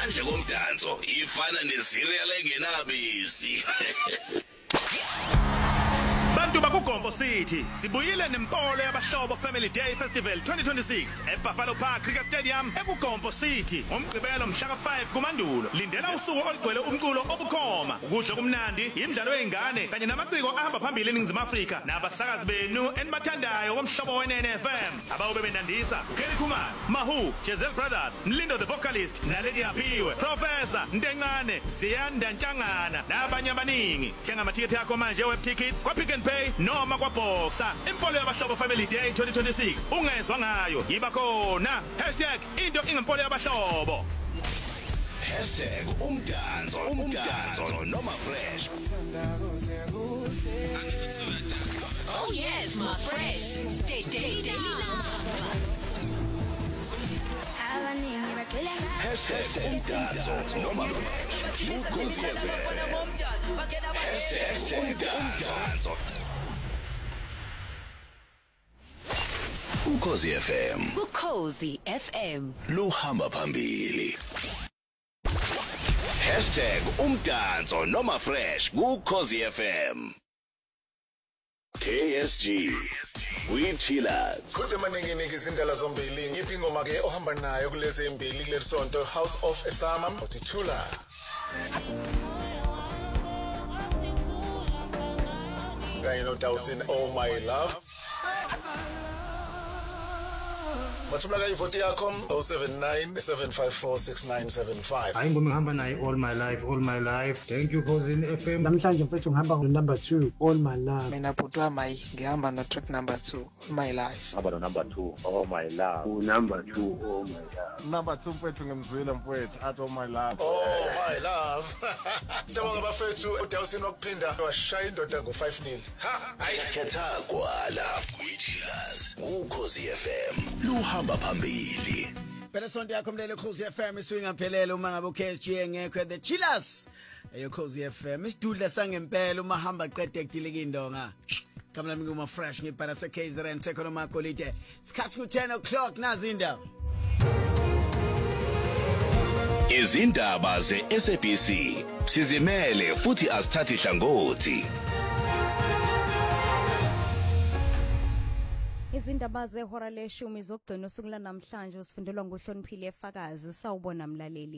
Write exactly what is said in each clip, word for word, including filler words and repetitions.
ngaphandle komdanso ifana nezirial engenabisi. Bantu bakugombo City sibuyile nempolo yabahlobo Family Day Festival twenty twenty-six eBuffalo Park Cricket Stadium ekugombo City ngomgqibelo mhla ka five kuMandulo. Lindela usuku olugcwele umculo obukhoma, ukudla kumnandi, imidlalo yeingane kanye namaciko ahamba phambili eNingizimu Afrika nabasakazi benu enibathandayo bomhlobo we-N F M. Abawube benandisa uKelly Khumalo, Mahu, Giselle Brothers, Mlindo the vocalist, Naledi Aphiwe, Professor Ndencane, Ziyanda Ntshangana nabanye abaningi. Thenga amathikithi akho manje web tickets kwa Pick and Pay noma kwa Boxer. Impolo yabahlobo Family Day twenty twenty-six ungezwa ngayo yiba khona hashtag into ingempolo yabahlobo hashtag umdanso umdanso noma fresh. Oh yes, my fresh. Day day day hashtag umdanso noma fresh. Hashtag umdanso. Ukhozi F M. Ukhozi F M. Luhamba phambili. Hashtag umdanso noma fresh Ukhozi F M. K S G. We chillers. Kude maningi niki izindlela zombili ngiphi ingoma ke ohamba nayo kulezi imbili kule sonto House of Esama uThula. Kanye no Dawson Oh My Love. Mathumla ka ivoti yakho oh seven nine seven five four six nine seven five. Hayi ngoma ngihamba naye all my life all my life. Thank you Khosi F M. Namhlanje mfethu ngihamba no number two all my life. Mina butwa mai ngihamba no track number two all my life. Ngihamba no number two all my life. Number two all my life. Number two mfethu ngimzwile mfethu at all my life. Oh my love. Sibonga bafethu uDawson wakuphinda washaya indoda ngo five nil. Ha hayi khetha kwala we chillers Ukhozi F M. Luhamba phambili. Phela sonto yakho mlele Ukhozi F M iswinga phelele uma ngabe uK S G engekho the chillers. Eyo Ukhozi F M isidudla sangempela uma hamba qede ekudilika indonga. Kamla mingu ma fresh ngibhala se K Z N sekono makolite. Sikhathi ku ten o'clock nazi indaba. Izindaba ze S A B C sizimele futhi asithathi hlangothi. Izindaba zehora leshumi zokugcina usuku namhlanje usifundelwa ngohloniphile efakazi sawubona mlaleli.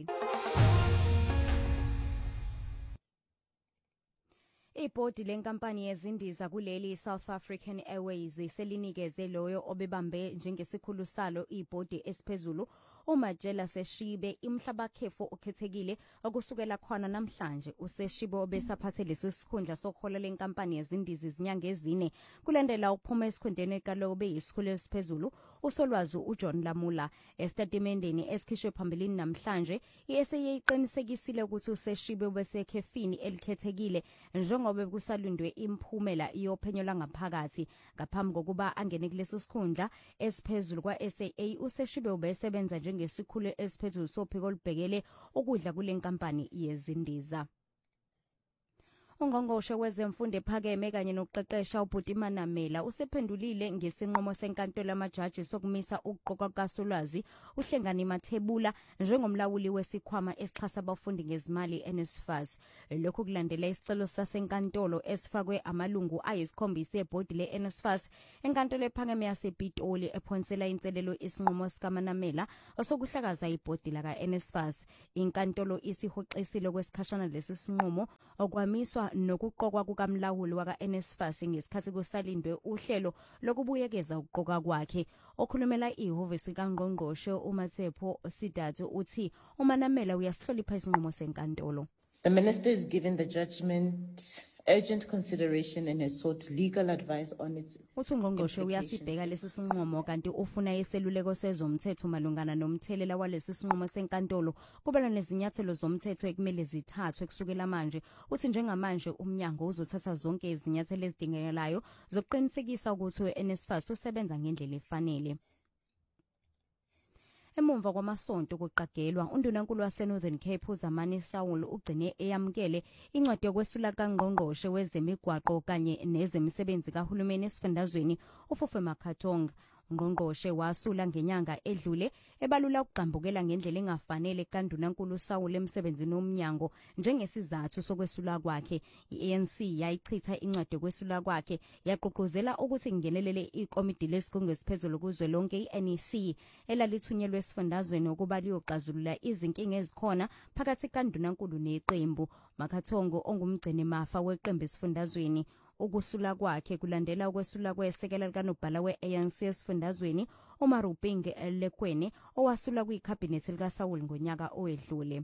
Ibhodi lenkampani yezindiza kuleli South African Airways selinikeze loyo obebambe njengesikhulu salo ibhodi esiphezulu uMajela Seshibe imhlabakhefu okhethekile okusukela khona namhlanje uSeshibe obesaphathe lesisikhundla sokhola lenkampani yezindiza izinyanga ezine kulandela ukuphuma esikhundleni eqalo obeyisikhulu esiphezulu usolwazi uJohn Lamula estatementeni esikhishwe phambilini namhlanje i-S A iqinisekisile ukuthi uSeshibe ubesekhefini elikhethekile njengoba kusalindwe imphumela iyophenyo langaphakathi ngaphambi kokuba angene kulesi sikhundla esiphezulu kwa S A uSeshibe ubesebenza njengesikhulu esiphezulu sophiko olubhekele ukudla kule nkampani yezindiza. Ungqongqoshe wezemfundo ephakeme kanye nokuqeqesha uBhutimana Mela usephendulile ngesinqumo senkantolo yamajaji sokumisa ukuqoqa kaSolwazi uhlengani Mathebula njengomlawuli wesikhwama esixhasa abafundi ngezimali NSFAS. Lokhu kulandela isicelo sasenkantolo esifakwe amalungu ayisikhombisa ebhodi leNSFAS enkantolo ephakeme yasePitoli ephonsela inselelo isinqumo sikaManamela osokuhlakaza ibhodi la kaNSFAS. Inkantolo isihoxisile kwesikhashana lesi sinqumo okwamiswa nokuqokwa kukamlawuli wakaNSFAS ngesikhathi kusalindwe uhlelo lokubuyekeza ukuqoka kwakhe. Okhulumela ihhovisi kaNgqongqoshe uMathepho Sidathu uthi uManamela uyasihlonipha isinqumo senkantolo. The minister is given the judgment urgent consideration and has sought legal advice on its. Uthungqongqoshe uyasibheka lesi sinqumo kanti ufuna iseluleko sezomthetho malungana nomthelela walesi sinqumo senkantolo kubalwa nezinyathelo zomthetho ekumele zithathwe kusukela manje. Uthi njengamanje umnyango uzothatha zonke izinyathelo ezidingekalayo zokuqinisekisa ukuthi uNSFAS usebenza ngendlela efanele. Emumva kwamasonto kuqagelwa undunankulu waseNorthern Cape uZamani Saul ugcine eyamkele incwadi yokwesula kaNgqongqoshe wezemigwaqo kanye nezemisebenzi kahulumeni esifundazweni uFufe Makhatonga. Ngqongqoshe wasula ngenyanga edlule ebalula ukugambukela ngendlela engafanele kaNdunankulu Sawule emsebenzini omnyango njengesizathu sokwesula kwakhe. I-A N C yayichitha incwadi yokwesula kwakhe yaqoqozela ukuthi kungenelele ikomidi lesigungu esiphezulu kuzwelonke i-N E C elalithunyelwe esifundazweni ukuba liyoxazulula izinkinga ezikhona phakathi kaNdunankulu neqembu. Makathongo ongumgcini mafa weqembu esifundazweni ukusula kwakhe kulandela ukwesula kwesekela likanobhala we-A N C esifundazweni uMaruping Lekwene owasula kwiCabinet likaSawule ngonyaka owedlule.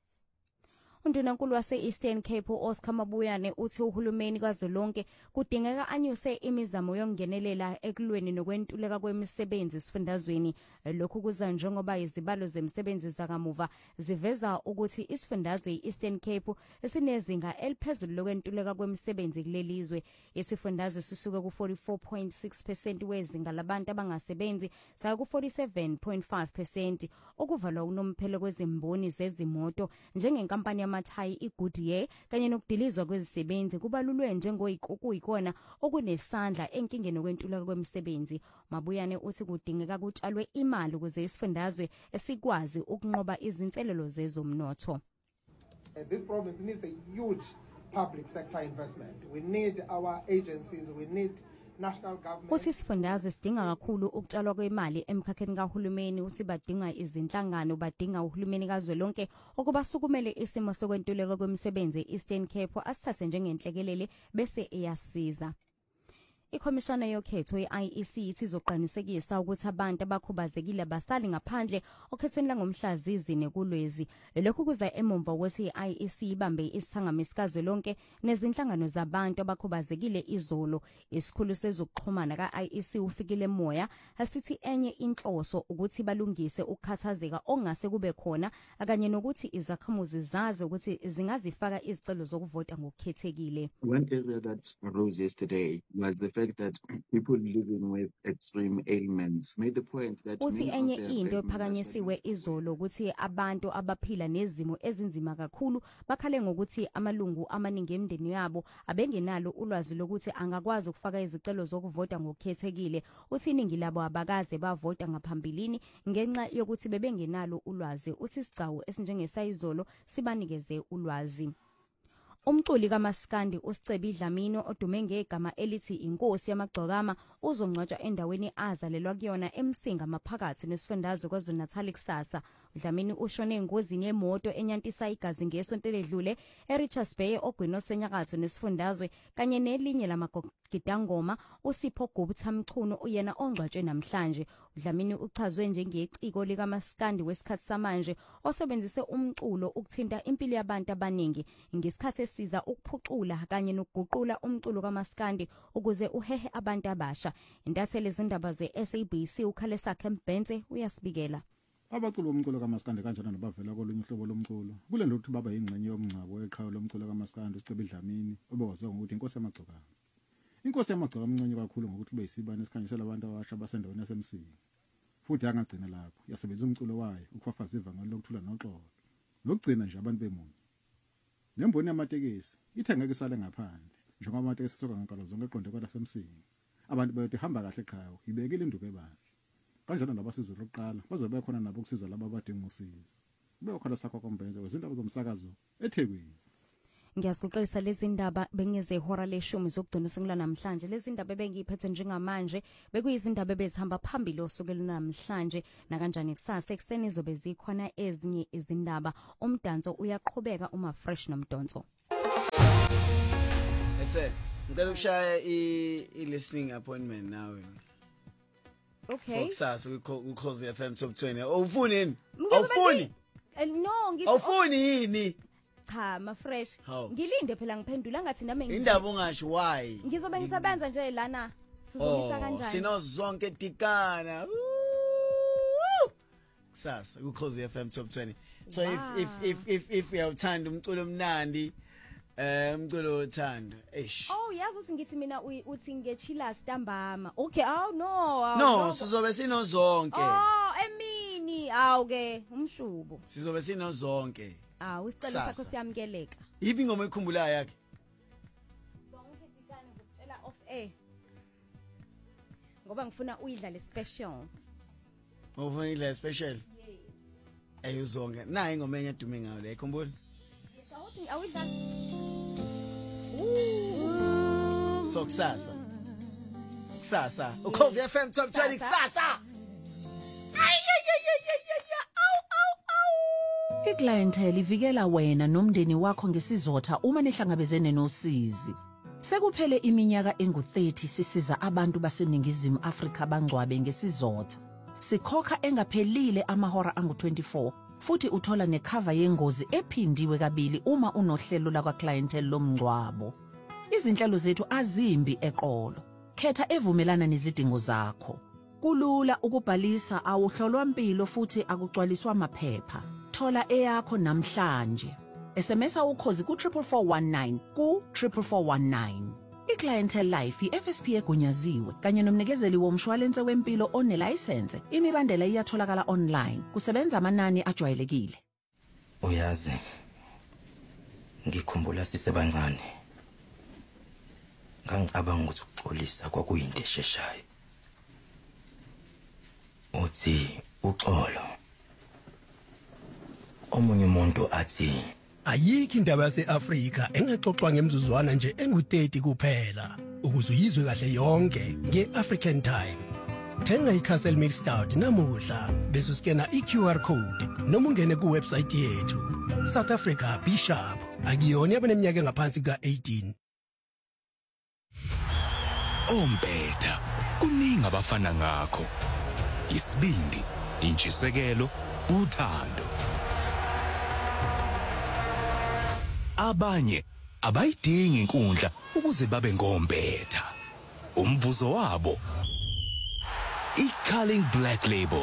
Undunankulu wase-Eastern Cape Oscar Mabuyane uthi uhulumeni kazwelonke kudingeka anyuse imizamo yongenelela ekulweni nokwentuleka kwemisebenzi esifundazweni. Lokhu kuza njengoba izibalo zemsebenzi zakamuva ziveza ukuthi isifundazwe i-Eastern Cape esinezinga eliphezulu lokwentuleka kwemisebenzi kulelizwe. Isifundazwe sisuke ku forty-four point six percent wezinga labantu abangasebenzi saya ku forty-seven point five percent okuvalwa unomphelo kwezimboni zezimoto njengenkampani amathayi iGoodyear kanye nokudilizwa kwezisebenzi kubalulwe njengoyikona okunesandla enkingeni nokwentuleka kwemisebenzi. Mabuyane uthi kudingeka kutshalwe imali ukuze isifundazwe esikwazi ukunqoba izinselelo zezomnotho. This province needs a huge public sector investment. We need our agencies, we need national government. Uthi isifundazwe sidinga kakhulu ukutshalwa kwemali emkhakheni kahulumeni, uthi badinga izinhlangano, badinga uhulumeni kazwelonke ukuba sukumele isimo sokwentuleka kwemisebenzi eEastern Cape asithathe njengenhlekelele bese iyasiza. Ikhomishana yokhetho ye-I E C ithi izoqinisekisa ukuthi abantu abakhubazekile basali ngaphandle okhethweni langomhla zizine kulwezi. Lokhu kuza emumva ukuthi i-I E C ibambe isithangami sikazwelonke nezinhlangano zabantu abakhubazekile izolo. Isikhulu sezokuxhumana ka-I E C ufikile Moya asithi enye inhloso ukuthi balungise ukukhathazeka ongase kube khona akanye nokuthi izakhamuzi zazi ukuthi zingazifaka izicelo zokuvota ngokukhethekile. One area that arose yesterday was the fact that people living with extreme ailments made the point that uthi enye into ephakanyisiwe izolo ukuthi abantu abaphila nezimo ezinzima kakhulu bakhale ngokuthi amalungu amaningi emndeni yabo abengenalo ulwazi lokuthi angakwazi ukufaka izicelo zokuvota ngokukhethekile. Uthi iningi labo abakaze bavota ngaphambilini ngenxa yokuthi bebengenalo ulwazi. Uthi isicao esinjengesayizolo sibanikeze ulwazi. Umculi kaMaskandi uSicebi Dlamini odume ngegama elithi Inkosi yamagcokama uzongcwatshwa endaweni azalelwa kuyona eMsinga maphakathi nesifundazwe KwaZulu-Natal kusasa. Dlamini ushone engozini yemoto enyantisa igazi ngesonto eledlule eRichards Bay ogwini senyakatho nesifundazwe kanye nelinye lamagidangoma uSipho Gobuthamchunu uyena ongcwatshwe namhlanje. Dlamini uchazwe njengeciko likaMaskandi wesikhathi samanje osebenzise umculo ukuthinta impilo yabantu abaningi ngesikhathi siza ukuphucula kanye nokuguqula umculo kaMaskandi ukuze uhehe abantu abasha. Intatheli izindaba ze-S A B C ukhale sakhe Mbhense uyasibikela. Abaculi bomculo kaMaskandi kanjalo nabavela kolunye uhlobo lomculo kulendlela ukuthi baba yingxenye yomncabo eqhawe lomculo kaMaskandi uSicebi Dlamini obewazwa ngokuthi inkosi yamagcokama. Inkosi yamagcokama mncane kakhulu ngokuthi bayisibani esikhanyisela abantu abasha basendaweni yaseMsinga. Futhi angagcina lapho yasebenzisa umculo wayo ukufafaza ivangeli lokuthula noxolo. Lokugcina nje abantu bemunye. Nemboni yamatekisi ithe ngeke sale ngaphandle njengoba amatekisi soka ngankalo zonke eqonde kwalaseMsinga. Abantu bayothi hamba kahle eqhawe ibekile induku ebahle. Kanjalo nabasizo lokuqala bazobe khona nabo ukusiza laba abadinga usizo. Kube khona sakho koMbhense wezindaba zomsakazo eThekwini. Ngiyasiqoqisa lezi ndaba bengeze ihora leshumi zokugcina usungula namhlanje. Lezi ndaba bengiphethe njengamanje bekuyizindaba bezihamba phambili osukela namhlanje na kanjani kusasa ekseni izobe zikhona ezinye izindaba. Umdanso uyaqhubeka uma fresh nomdonso. Ese ngicela ukushaya i listening appointment nawe. Okay. Kusasa ku Khosi F M Top twenty. Awufuni yini? Awufuni? No, ngithi awufuni yini? Cha, ma fresh. Ngilinde phela ngiphendula ngathi nami ngithi indaba ungasho why. Ngizobe ngisebenza nje lana. Sizomisa kanjani? Sino zonke dikana. Kusasa ku Khosi F M Top twenty. So if if if if if uyawuthanda umculo omnandi eh umculo othando. Eish. Oh, yazi uthi ngithi mina uthi ngechila stambama. Okay, oh no. No, sizobe sino zonke. Oh, emini. Awu ke umshubo. Sizobe sino zonke. Ah, usicelo sakho siyamkeleka. Yipi ingoma ekhumbulayo yakhe? Sibonke dikane ngokutshela off air. ngoba ngifuna uyidlale special. Ufuna ile special? Eh uzonke. Nayi ingoma enye edume ngayo le ikhumbula. Awuthi awudlala. So kusasa. Kusasa. Ukhozi F M Top twenty kusasa. Iclientele ivikela wena nomndeni wakho ngesizotha uma nihlangabezene nosizi. Sekuphele iminyaka engu thirty sisiza abantu baseningizimu Afrika bangcwabe ngesizotha. Sikhokha engaphelile amahora angu twenty-four futhi uthola necover yengozi ephindiwe kabili uma unohlelo la clientele lomngcwabo. Izinhlelo zethu azimbi eqolo. Khetha evumelana nezidingo zakho. Kulula ukubhalisa awuhlolwa impilo futhi akugcwaliswa amaphepha. Thola eyakho namhlanje. S M S ukhozi ku four four one nine ku four four one nine. iClientele Life i-F S P egunyaziwe kanye nomnikezeli womshwalense wempilo onelicense. Imibandela iyatholakala online. Kusebenza amanani ajwayelekile. Uyazi ngikhumbula sisebancane. Ngangicabanga ukuthi ukuxolisa kwakuyinto esheshayo. Uthi uxolo. Omunye umuntu athi ayikho indaba yaseAfrika engaxoxwa ngemzuzwana nje engu thirty kuphela ukuze uyizwe kahle yonke ngeAfrican Time. Thenga iCastle Milk Stout namuhla bese uskena iQ R code noma ungene ku website yethu. South Africa Bishop akuyona abaneminyaka engaphansi ka eighteen. Ompetha kuningi abafana ngakho. Isibindi, intshisekelo, uthando. Abanye abayidingi inkundla ukuze babe ngompetha. Umvuzo wabo iCulling Black Label.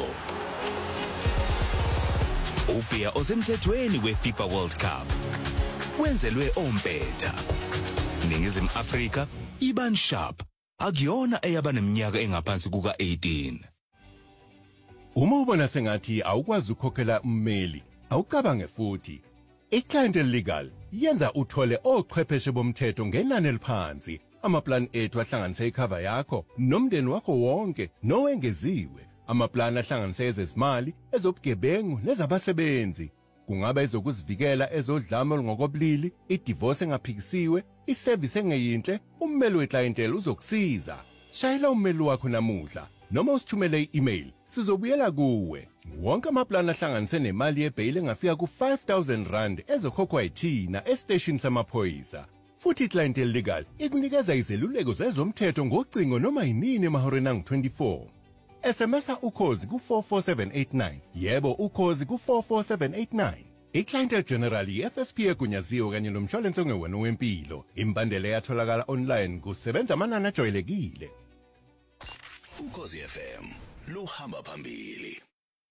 Ubia osemthethweni weFIFA World Cup. Wenzelwe ompetha. Ningizimu Afrika Iban Sharp akuyona eyabaneminyaka engaphansi kuka eighteen. Uma ubona sengathi awukwazi ukukhokhela ummeli, awucabange futhi. iClientele Legal yenza uthole ochwepheshe bomthetho ngenani eliphansi. Amaplan ethu ahlanganise icover yakho nomndeni wakho wonke nowengeziwe. Amaplan ahlanganise ezezimali, ezobugebengu nezabasebenzi. Kungaba ezokuzivikela ezodlame olungokobulili, idivorce engaphikisiwe, iservice engeyinhle, ummeli weclientele uzokusiza. Shayela ummeli wakho namuhla noma usithumele i-email. Sizobuyela kuwe. Wonke amaplan ahlanganise nemali yebail engafika ku five thousand rand ezokhokhwa yithina estation samaphoyisa. Futhi iClientele Legal ikunikeza izeluleko zezomthetho ngocingo noma yinini emahoreni angu twenty-four. S M S ukhozi ku four four seven eight nine. Yebo ukhozi ku four four seven eight nine. iClientele General i-F S P egunyaziwe kanye nomshwalense ongewona wempilo. Imbandela yatholakala online kusebenza amanani ajwayelekile. Ukhozi F M luhamba phambili.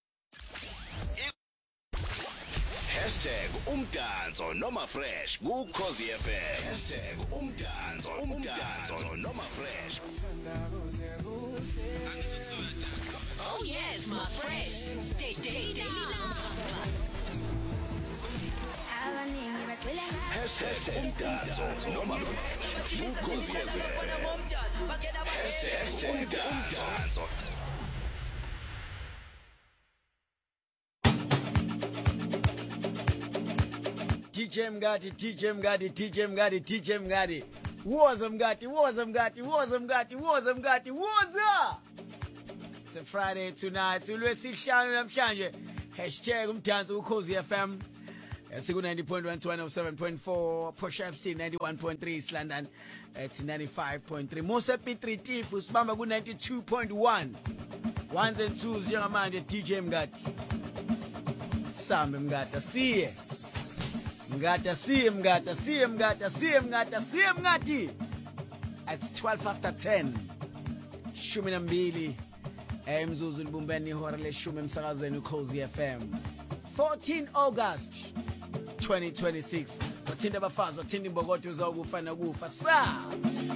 Hashtag umdanso noma fresh kukhozi F M. Hashtag umdanso umdanso noma fresh. Oh yes, my fresh. Stay, stay, stay. Hashtag umdanso noma fresh kukhozi F M. Hashtag umdanso. D J Mngadi, D J Mngadi, D J Mngadi, D J Mngadi. Woza Mngadi, woza Mngadi, woza Mngadi, woza Mngadi, woza! It's a Friday tonight. Ulwesihlanu namhlanje. Hashtag umdanso ukhozi F M. Siku ninety point one to one oh seven point four. Push F C ninety-one point three. East London. It's ninety-five point three. Mose P three Tifu. Sibamba ku ninety-two point one. Ones and twos. Njengamanje D J Mngadi. Sambe Mngadi. Siye. Mngadi siye Mngadi siye Mngadi siye Mngadi siye Mngadi. It's twelve after ten. Shumi na mbili. Emzuzu libumbeni ihora leshumi emsakazweni ukhozi F M. fourteen August twenty twenty-six. Wathinda abafazi wathinda imbokodo uzakufa nakufa sa.